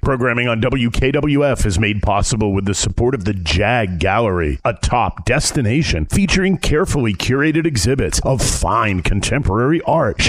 Programming on WKWF is made possible with the support of the JAG Gallery, a top destination featuring carefully curated exhibits of fine contemporary art